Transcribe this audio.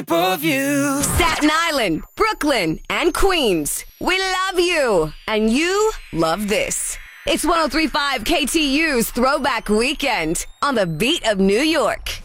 shape of you. Staten Island, Brooklyn, and Queens. We love you. And you love this. It's 103.5 KTU's Throwback Weekend on the beat of New York.